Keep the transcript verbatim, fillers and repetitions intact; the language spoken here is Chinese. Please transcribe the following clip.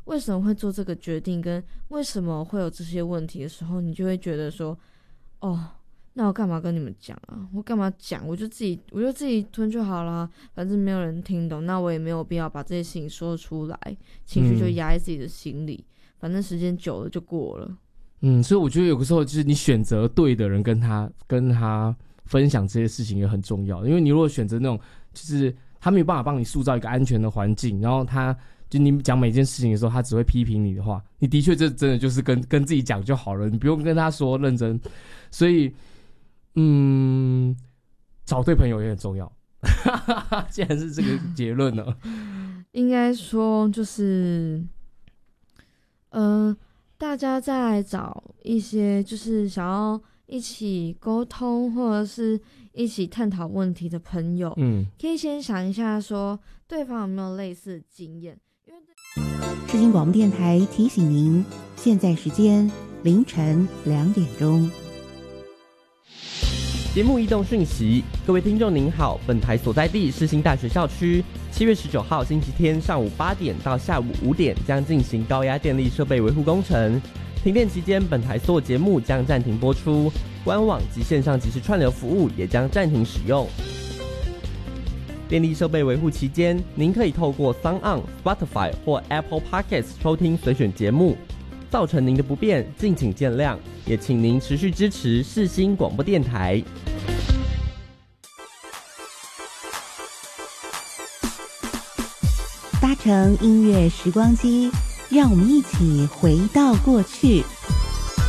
为什么会做这个决定，跟为什么会有这些问题的时候，你就会觉得说，哦，那我干嘛跟你们讲啊？我干嘛讲？我就自己，我就自己吞就好啦，反正没有人听懂，那我也没有必要把这些事情说出来，情绪就压在自己的心里，嗯、反正时间久了就过了。 嗯，所以我觉得有个时候就是你选择对的人跟他跟他分享这些事情也很重要，因为你如果选择那种就是他没有办法帮你塑造一个安全的环境，然后他就你讲每件事情的时候他只会批评你的话，你的确这真的就是跟跟自己讲就好了，你不用跟他说认真。所以嗯，找对朋友也很重要。既然是这个结论呢， 应该说就是呃大家再来找一些就是想要一起沟通或者是一起探讨问题的朋友，嗯，可以先想一下说对方有没有类似的经验。因为世新广播电台提醒您，现在时间凌晨两点钟。 节目异动讯息，各位听众您好，本台所在地世新大学校区，七月十九号星期天上午八点到下午五点将进行高压电力设备维护工程。停电期间，本台所有节目将暂停播出，官网及线上即时串流服务也将暂停使用。电力设备维护期间，您可以透过 SoundOn、Spotify 或 Apple Podcasts 收听随选节目。造成您的不便，敬请见谅，也请您持续支持世新广播电台。 搭乘音乐时光机，让我们一起回到过去，